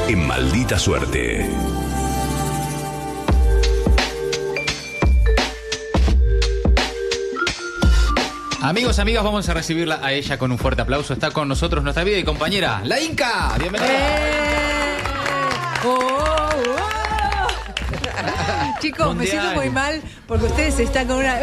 en Maldita Suerte. Amigos, amigas, vamos a recibirla a ella con un fuerte aplauso. Está con nosotros nuestra vida y compañera, la Inca. Bienvenida. Chicos, me siento muy mal porque ustedes están con una...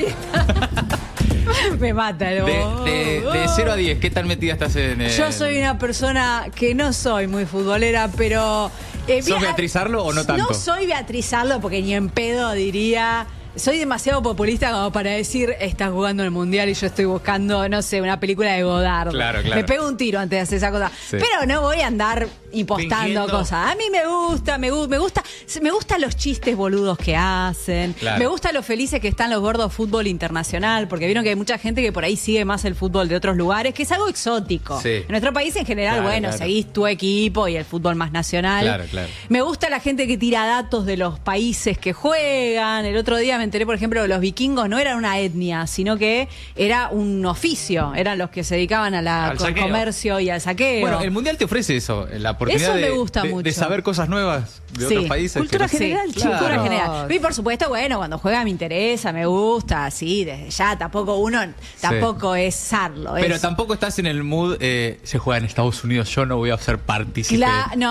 Me mata, ¿no? De 0 a 10, ¿qué tan metida estás en el... Yo soy una persona que no soy muy futbolera, pero... ¿Sos Beatriz Arlo o no tanto? No soy Beatriz Arlo porque ni en pedo diría... Soy demasiado populista como para decir, estás jugando en el Mundial y yo estoy buscando, no sé, una película de Godard. Claro. Me pego un tiro antes de hacer esa cosa. Sí. Pero no voy a andar impostando fingiendo cosas. A mí me gustan los chistes boludos que hacen. Claro. Me gusta lo felices que están los gordos fútbol internacional, porque vieron que hay mucha gente que por ahí sigue más el fútbol de otros lugares, que es algo exótico. Sí. En nuestro país en general, seguís tu equipo y el fútbol más nacional. Claro. Me gusta la gente que tira datos de los países que juegan. El otro día me enteré, por ejemplo, que los vikingos no eran una etnia, sino que era un oficio. Eran los que se dedicaban al comercio y al saqueo. Bueno, el Mundial te ofrece eso, la oportunidad me gusta mucho. De saber cosas nuevas de otros países. Cultura general, claro. Cultura general. Y por supuesto, bueno, cuando juega me interesa, me gusta, sí, desde ya. Tampoco es sarlo. Pero tampoco estás en el mood, se juega en Estados Unidos, yo no voy a ser partícipe de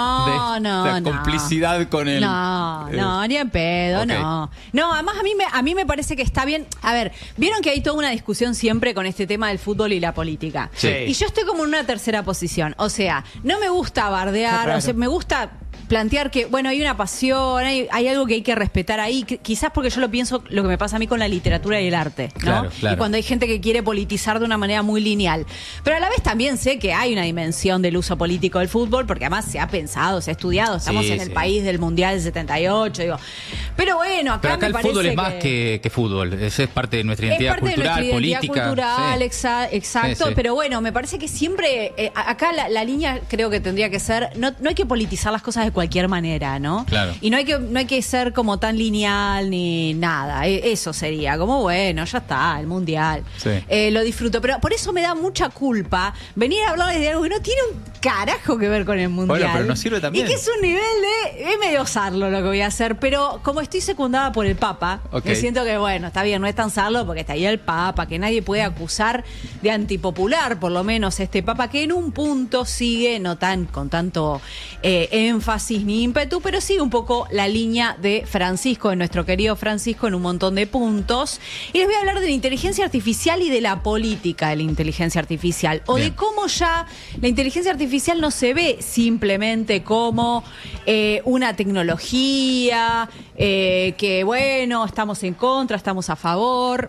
la complicidad con el... No, ni en pedo, no. No, además a mí me parece que está bien. A ver, vieron que hay toda una discusión siempre con este tema del fútbol y la política. Sí. Y yo estoy como en una tercera posición. O sea, no me gusta bardear, o sea, me gusta plantear que, bueno, hay una pasión, hay algo que hay que respetar ahí, quizás porque yo lo pienso, lo que me pasa a mí con la literatura y el arte, ¿no? Claro. Y cuando hay gente que quiere politizar de una manera muy lineal. Pero a la vez también sé que hay una dimensión del uso político del fútbol, porque además se ha pensado, se ha estudiado, estamos en el país del Mundial del 78, digo. Pero bueno, acá el fútbol es más que fútbol, eso es parte de nuestra identidad cultural, política. Exacto, sí. Pero bueno, me parece que siempre, acá la línea creo que tendría que ser, no hay que politizar las cosas de cualquier manera, ¿no? Claro. Y no hay que ser como tan lineal ni nada. Eso sería como, bueno, ya está, el Mundial. Sí. Lo disfruto. Pero por eso me da mucha culpa venir a hablarles de algo que no tiene un carajo que ver con el Mundial. Bueno, pero nos sirve también. Y que es un nivel es medio sarlo lo que voy a hacer. Pero como estoy secundada por el Papa, me siento que, bueno, está bien, no es tan sarlo porque está ahí el Papa, que nadie puede acusar de antipopular, por lo menos este Papa, que en un punto sigue, no tan con tanto énfasis ni ímpetu, pero sigue un poco la línea de Francisco, de nuestro querido Francisco, en un montón de puntos. Y les voy a hablar de la inteligencia artificial y de la política de la inteligencia artificial. O de cómo ya la inteligencia artificial no se ve simplemente como una tecnología, que bueno, estamos en contra, estamos a favor.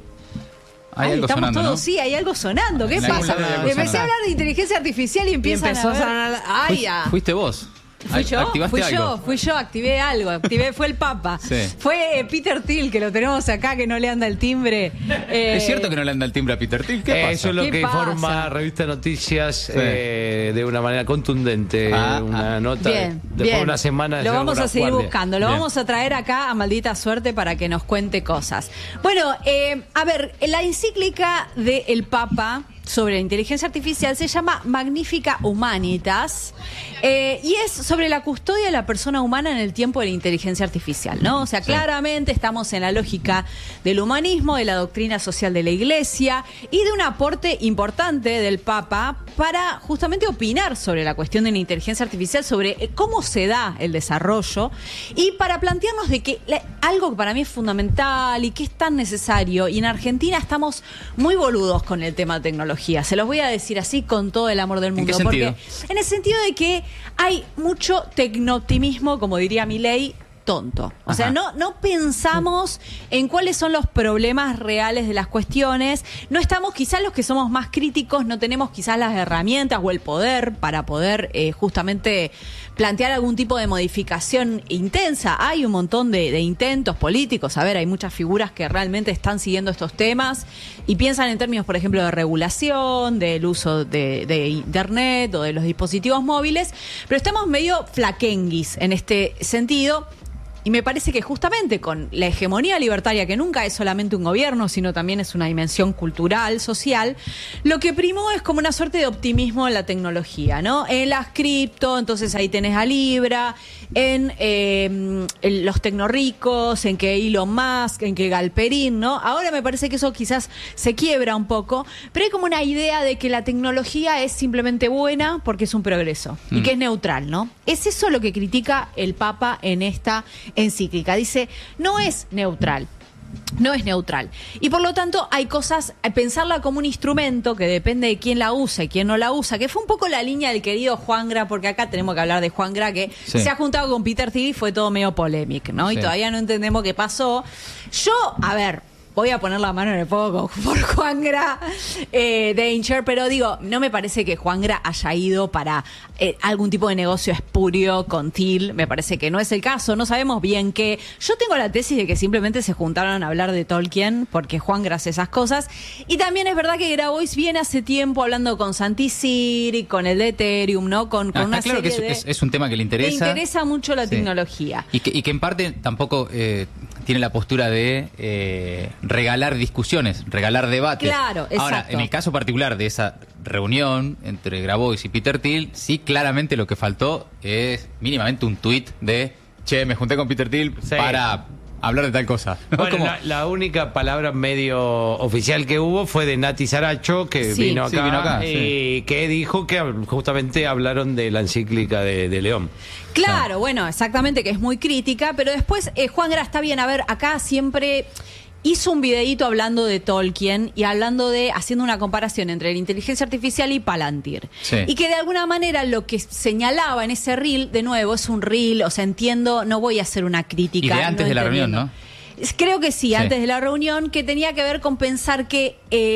Hay algo estamos sonando, todos, ¿no? Sí, hay algo sonando. ¿Qué pasa? Empecé a hablar de inteligencia artificial y empiezan a sonar. ¿Fuiste vos? Fui yo, activé algo, fue el Papa. Sí. Fue Peter Thiel, que lo tenemos acá, que no le anda el timbre. ¿Es cierto que no le anda el timbre a Peter Thiel? ¿Qué pasa? Eso es lo que informa Revista Noticias de una manera contundente. Una nota después de una semana. Lo vamos a seguir buscando, lo vamos a traer acá a Maldita Suerte para que nos cuente cosas. Bueno, a ver, la encíclica del Papa sobre la inteligencia artificial se llama Magnifica Humanitas, y es sobre la custodia de la persona humana en el tiempo de la inteligencia artificial, ¿no? O sea, claramente estamos en la lógica del humanismo, de la doctrina social de la Iglesia y de un aporte importante del Papa para justamente opinar sobre la cuestión de la inteligencia artificial, sobre cómo se da el desarrollo y para plantearnos de que algo que para mí es fundamental y que es tan necesario, y en Argentina estamos muy boludos con el tema tecnológico. Se los voy a decir así con todo el amor del mundo. ¿En qué sentido? Porque en el sentido de que hay mucho tecnooptimismo, como diría Milei, tonto. O sea, no pensamos en cuáles son los problemas reales de las cuestiones. No estamos, quizás los que somos más críticos, no tenemos quizás las herramientas o el poder para poder justamente plantear algún tipo de modificación intensa. Hay un montón de intentos políticos. A ver, hay muchas figuras que realmente están siguiendo estos temas y piensan en términos, por ejemplo, de regulación, del uso de Internet o de los dispositivos móviles, pero estamos medio flaquenguis en este sentido. Y me parece que justamente con la hegemonía libertaria, que nunca es solamente un gobierno, sino también es una dimensión cultural, social, lo que primó es como una suerte de optimismo en la tecnología, ¿no? En las cripto, entonces ahí tenés a Libra, en los tecnorricos, en que Elon Musk, en que Galperín, ¿no? Ahora me parece que eso quizás se quiebra un poco, pero hay como una idea de que la tecnología es simplemente buena porque es un progreso y que es neutral, ¿no? Es eso lo que critica el Papa en esta encíclica. Dice, no es neutral. No es neutral. Y por lo tanto hay cosas, pensarla como un instrumento que depende de quién la usa y quién no la usa, que fue un poco la línea del querido Juan Gra, porque acá tenemos que hablar de Juan Gra, que se ha juntado con Peter Thiel y fue todo medio polémico, ¿no? Y todavía no entendemos qué pasó. Yo, a ver, voy a poner la mano en el fuego por Juan Gra Danger, pero digo, no me parece que Juan Gra haya ido para algún tipo de negocio espurio con Thiel. Me parece que no es el caso. No sabemos bien qué. Yo tengo la tesis de que simplemente se juntaron a hablar de Tolkien porque Juan Gra hace esas cosas. Y también es verdad que Grabois viene hace tiempo hablando con Santi Siri, con el de Ethereum, ¿no? Con una claro serie que es un tema que le interesa. Le interesa mucho la tecnología. Y que en parte tampoco tiene la postura de regalar discusiones, regalar debates. Claro, exacto. Ahora, en el caso particular de esa reunión entre Grabois y Peter Thiel, sí, claramente lo que faltó es mínimamente un tuit de, che, me junté con Peter Thiel para hablar de tal cosa. Bueno, Como... la única palabra medio oficial que hubo fue de Nati Saracho, que vino acá, y que dijo que justamente hablaron de la encíclica de León. Claro, bueno, exactamente, que es muy crítica, pero después Juan Gra está bien, a ver, acá siempre hizo un videíto hablando de Tolkien y haciendo una comparación entre la inteligencia artificial y Palantir. Sí. Y que de alguna manera lo que señalaba en ese reel, de nuevo, es un reel, o sea, entiendo, no voy a hacer una crítica. Y de antes de la reunión, ¿no? Creo que sí, antes de la reunión, que tenía que ver con pensar que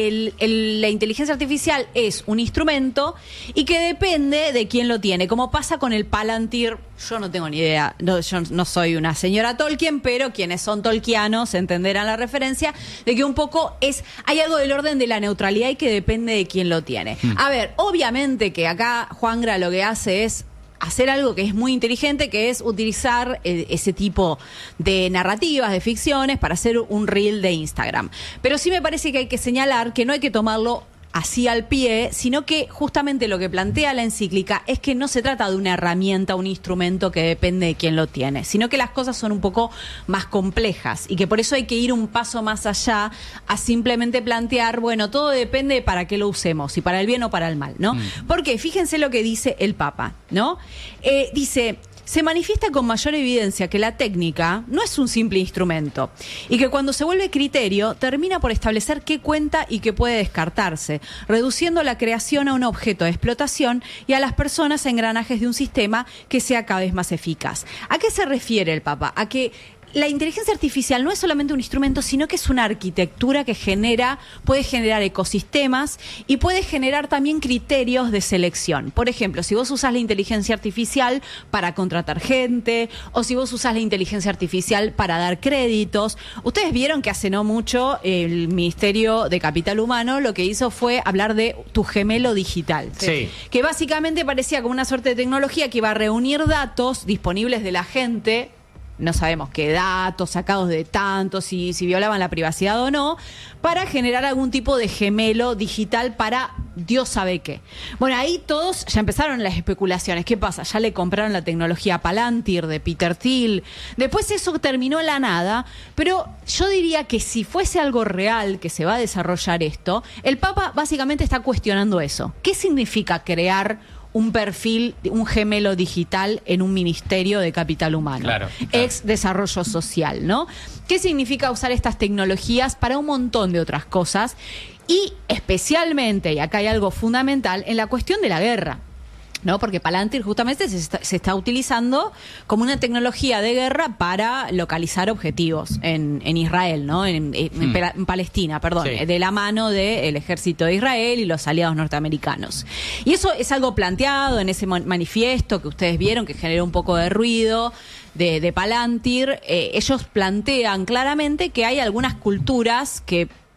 la inteligencia artificial es un instrumento y que depende de quién lo tiene. Como pasa con el Palantir, yo no tengo ni idea, yo no soy una señora Tolkien, pero quienes son tolkianos entenderán la referencia de que un poco hay algo del orden de la neutralidad y que depende de quién lo tiene. A ver, obviamente que acá Juan Gra lo que hace es hacer algo que es muy inteligente, que es utilizar ese tipo de narrativas, de ficciones, para hacer un reel de Instagram. Pero sí me parece que hay que señalar que no hay que tomarlo así al pie, sino que justamente lo que plantea la encíclica es que no se trata de una herramienta, un instrumento que depende de quién lo tiene, sino que las cosas son un poco más complejas y que por eso hay que ir un paso más allá a simplemente plantear, bueno, todo depende de para qué lo usemos, si para el bien o para el mal, ¿no? Porque fíjense lo que dice el Papa, ¿no? Dice... Se manifiesta con mayor evidencia que la técnica no es un simple instrumento y que cuando se vuelve criterio termina por establecer qué cuenta y qué puede descartarse, reduciendo la creación a un objeto de explotación y a las personas a engranajes de un sistema que sea cada vez más eficaz. ¿A qué se refiere el Papa? A que la inteligencia artificial no es solamente un instrumento, sino que es una arquitectura que puede generar ecosistemas y puede generar también criterios de selección. Por ejemplo, si vos usás la inteligencia artificial para contratar gente, o si vos usás la inteligencia artificial para dar créditos. Ustedes vieron que hace no mucho el Ministerio de Capital Humano lo que hizo fue hablar de tu gemelo digital. Sí. Que básicamente parecía como una suerte de tecnología que iba a reunir datos disponibles de la gente. No sabemos qué datos, sacados de tantos, si violaban la privacidad o no, para generar algún tipo de gemelo digital para Dios sabe qué. Bueno, ahí todos ya empezaron las especulaciones. ¿Qué pasa? Ya le compraron la tecnología Palantir de Peter Thiel. Después eso terminó en la nada, pero yo diría que si fuese algo real que se va a desarrollar esto, el Papa básicamente está cuestionando eso. ¿Qué significa crear un perfil, un gemelo digital en un ministerio de capital humano? Claro. Ex desarrollo social, ¿no? ¿Qué significa usar estas tecnologías para un montón de otras cosas? Y especialmente, y acá hay algo fundamental, en la cuestión de la guerra, ¿no? Porque Palantir justamente se está utilizando como una tecnología de guerra para localizar objetivos en Israel, ¿no? En Palestina, perdón, de la mano del ejército de Israel y los aliados norteamericanos. Y eso es algo planteado en ese manifiesto que ustedes vieron, que generó un poco de ruido de Palantir. Ellos plantean claramente que hay algunas culturas que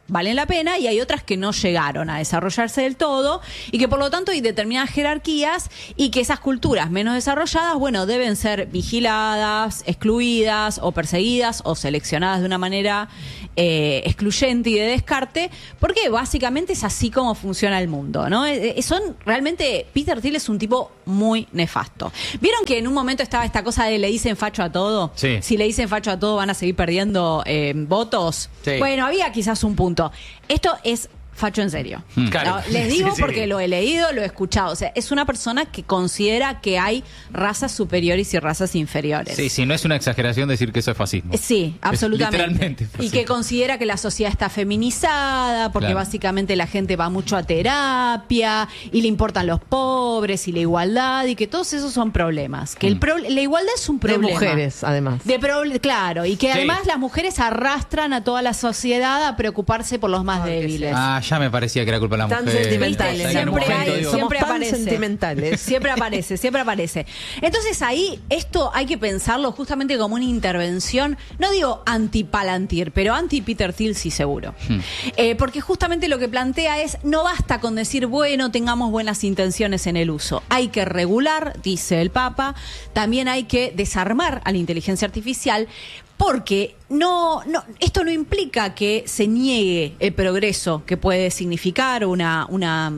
valen la pena y hay otras que no llegaron a desarrollarse del todo y que por lo tanto hay determinadas jerarquías y que esas culturas menos desarrolladas, bueno, deben ser vigiladas, excluidas o perseguidas o seleccionadas de una manera excluyente y de descarte, porque básicamente es así como funciona el mundo, ¿no? Realmente, Peter Thiel es un tipo muy nefasto. ¿Vieron que en un momento estaba esta cosa de le dicen facho a todo? Sí. Si le dicen facho a todo van a seguir perdiendo votos. Sí. Bueno, había quizás un punto. Esto es facho en serio. Claro. No, les digo Sí, sí. porque lo he leído, lo he escuchado. O sea, es una persona que considera que hay razas superiores y razas inferiores. Sí, no es una exageración decir que eso es fascismo. Sí, absolutamente. Literalmente Y fascismo. que considera que la sociedad está feminizada, porque Claro. básicamente la gente va mucho a terapia y le importan los pobres y la igualdad y que todos esos son problemas. Que la igualdad es un De problema. mujeres, además. Claro, y que además las mujeres arrastran a toda la sociedad a preocuparse por los más débiles. Ah, ya me parecía que era culpa de la Tan mujer. sentimentales. O sea, en un Siempre momento hay- digo, siempre Somos tan aparece. sentimentales. Siempre aparece. Entonces ahí, esto hay que pensarlo justamente como una intervención, no digo anti-Palantir, pero anti-Peter Thiel sí seguro. Porque justamente lo que plantea es, no basta con decir, bueno, tengamos buenas intenciones en el uso. Hay que regular, dice el Papa, también hay que desarmar a la inteligencia artificial, porque esto no implica que se niegue el progreso que puede significar una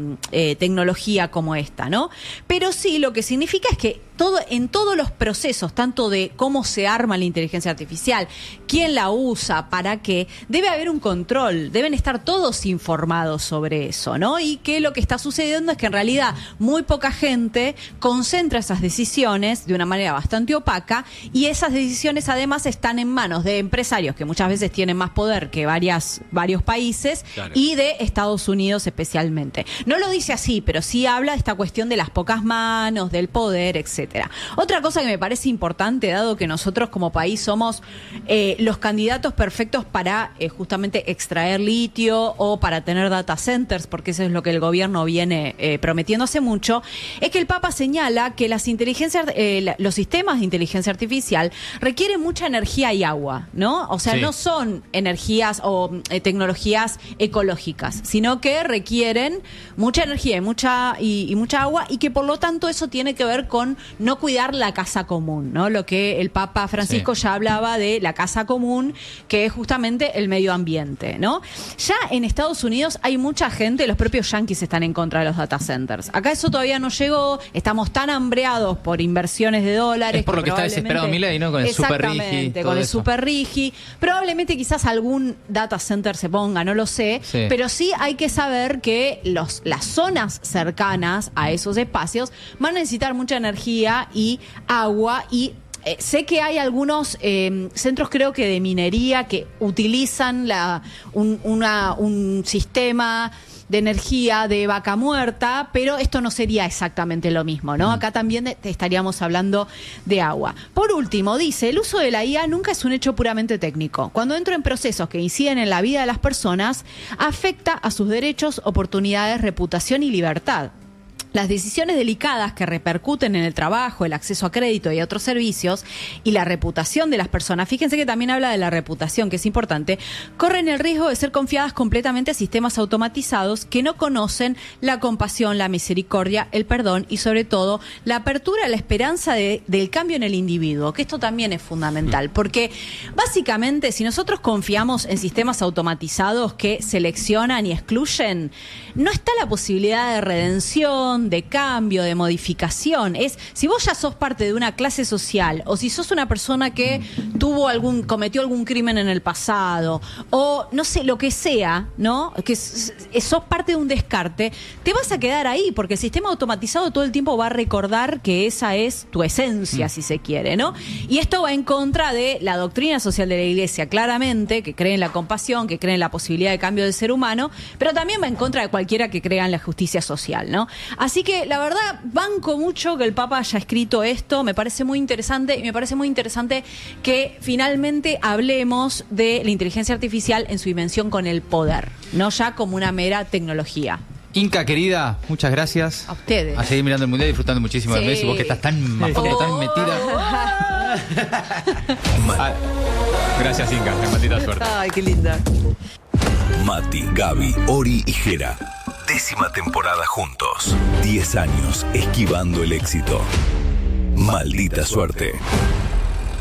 tecnología como esta, ¿no? Pero sí lo que significa es que en todos los procesos, tanto de cómo se arma la inteligencia artificial, quién la usa, para qué, debe haber un control, deben estar todos informados sobre eso, ¿no? Y que lo que está sucediendo es que en realidad muy poca gente concentra esas decisiones de una manera bastante opaca y esas decisiones además están en manos de empresarios que muchas veces tienen más poder que varios países. Claro. Y de Estados Unidos especialmente. No lo dice así, pero sí habla de esta cuestión de las pocas manos, del poder, etcétera. Otra cosa que me parece importante, dado que nosotros como país somos los candidatos perfectos para justamente extraer litio o para tener data centers, porque eso es lo que el gobierno viene prometiendo hace mucho, es que el Papa señala que los sistemas de inteligencia artificial requieren mucha energía y agua, ¿no? O sea, Sí. no son energías o tecnologías ecológicas, sino que requieren mucha energía y mucha agua, y que por lo tanto eso tiene que ver con no cuidar la casa común, ¿no? Lo que el Papa Francisco ya hablaba de la casa común, que es justamente el medio ambiente, ¿no? Ya en Estados Unidos hay mucha gente, los propios yanquis están en contra de los data centers. Acá eso todavía no llegó, estamos tan hambreados por inversiones de dólares. Es por lo que está desesperado Milei, ¿no? Con el super rigi, Exactamente, todo con el eso. super rigi. Probablemente quizás algún data center se ponga, no lo sé, Sí. pero sí hay que saber que las zonas cercanas a esos espacios van a necesitar mucha energía y agua y sé que hay algunos centros, creo que de minería, que utilizan un sistema de energía de vaca muerta, pero esto no sería exactamente lo mismo, ¿no? Acá también estaríamos hablando de agua. Por último, dice, el uso de la IA nunca es un hecho puramente técnico. Cuando entro en procesos que inciden en la vida de las personas, afecta a sus derechos, oportunidades, reputación y libertad. Las decisiones delicadas que repercuten en el trabajo, el acceso a crédito y a otros servicios y la reputación de las personas, fíjense que también habla de la reputación, que es importante, corren el riesgo de ser confiadas completamente a sistemas automatizados que no conocen la compasión, la misericordia, el perdón y sobre todo la apertura a la esperanza del cambio en el individuo, que esto también es fundamental, porque básicamente si nosotros confiamos en sistemas automatizados que seleccionan y excluyen, no está la posibilidad de redención, de cambio, de modificación. Si vos ya sos parte de una clase social o si sos una persona que cometió algún crimen en el pasado o no sé, lo que sea, ¿no? Que sos parte de un descarte, te vas a quedar ahí porque el sistema automatizado todo el tiempo va a recordar que esa es tu esencia, si se quiere, ¿no? Y esto va en contra de la doctrina social de la Iglesia, claramente, que cree en la compasión, que cree en la posibilidad de cambio del ser humano, pero también va en contra de cualquiera que crea en la justicia social, ¿no? Así que la verdad banco mucho que el Papa haya escrito esto, me parece muy interesante y me parece muy interesante que finalmente hablemos de la inteligencia artificial en su dimensión con el poder, no ya como una mera tecnología. Inca, querida, muchas gracias. A ustedes. A seguir mirando el mundial, disfrutando muchísimo de Sí. Messi, vos que estás tan metida. Gracias, Inca, qué maldita suerte. Ay, qué linda. Mati, Gaby, Ori y Jera. 10ª temporada juntos. 10 años esquivando el éxito. Maldita suerte.